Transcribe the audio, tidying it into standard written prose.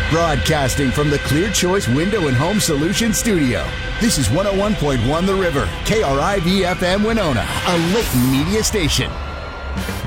Broadcasting from the Clear Choice Window and Home Solutions Studio. This is 101.1 The River, KRIV-FM Winona, a Layton media station.